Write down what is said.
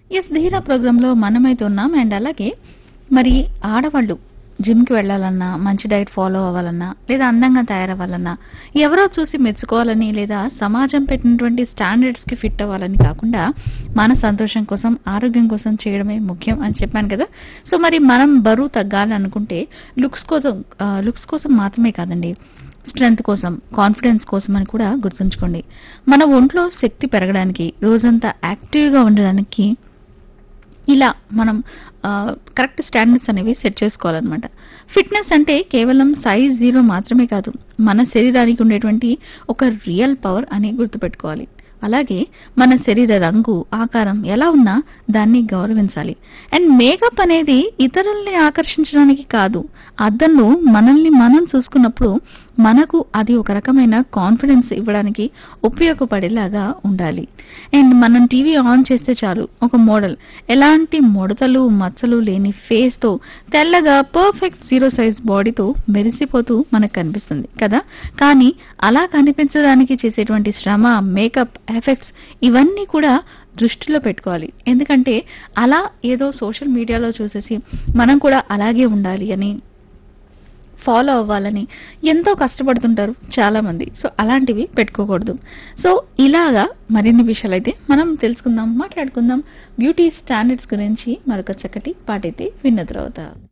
Yes ధీరా ప్రోగ్రాంలో మనమైతే ఉన్నాం. అండ్ అలాగే మరి ఆడవాళ్ళు జిమ్కి వెళ్ళాలన్నా, మంచి డైట్ ఫాలో అవ్వాలన్నా, లేదా అందంగా తయారవ్వాలన్నా, ఎవరో చూసి మెచ్చుకోవాలని, లేదా సమాజం పెట్టినటువంటి స్టాండర్డ్స్కి ఫిట్ అవ్వాలని కాకుండా మన సంతోషం కోసం, ఆరోగ్యం కోసం చేయడమే ముఖ్యం అని చెప్పాను కదా. సో మరి మనం బరువు తగ్గాలి అనుకుంటే లుక్స్ కోసం మాత్రమే కాదండి, స్ట్రెంగ్త్ కోసం, కాన్ఫిడెన్స్ కోసం అని కూడా గుర్తుంచుకోండి. మన ఒంట్లో శక్తి పెరగడానికి, రోజంతా యాక్టివ్గా ఉండడానికి ఇలా మనం కరెక్ట్ స్టాండర్డ్స్ అనేవి సెట్ చేసుకోవాలన్నమాట. ఫిట్నెస్ అంటే కేవలం సైజ్ జీరో మాత్రమే కాదు, మన శరీరానికి ఉండేటువంటి ఒక రియల్ పవర్ అని గుర్తుపెట్టుకోవాలి. అలాగే మన శరీర రంగు, ఆకారం ఎలా ఉన్నా దాన్ని గౌరవించాలి. అండ్ మేకప్ అనేది ఇతరుల్ని ఆకర్షించడానికి కాదు, అద్దంలో మనల్ని మనం చూసుకున్నప్పుడు మనకు అది ఒక రకమైన కాన్ఫిడెన్స్ ఇవ్వడానికి ఉపయోగపడేలాగా ఉండాలి. అండ్ మనం టీవీ ఆన్ చేస్తే చాలు, ఒక మోడల్ ఎలాంటి ముడతలు మచ్చలు లేని ఫేస్ తో, తెల్లగా పర్ఫెక్ట్ జీరో సైజ్ బాడీతో మెరిసిపోతూ మనకు కనిపిస్తుంది కదా. కానీ అలా కనిపించడానికి చేసేటువంటి శ్రమ, మేకప్, ఎఫెక్ట్స్ ఇవన్నీ కూడా దృష్టిలో పెట్టుకోవాలి. ఎందుకంటే అలా ఏదో సోషల్ మీడియాలో చూసేసి మనం కూడా అలాగే ఉండాలి అని, ఫాలో అవ్వాలని ఎంతో కష్టపడుతుంటారు చాలా మంది. సో అలాంటివి పెట్టుకోకూడదు. సో ఇలాగా మరిన్ని విషయాలు అయితే మనం తెలుసుకుందాం, మాట్లాడుకుందాం బ్యూటీ స్టాండర్డ్స్ గురించి మరొక చక్కటి పాటైతే విన్న తర్వాత.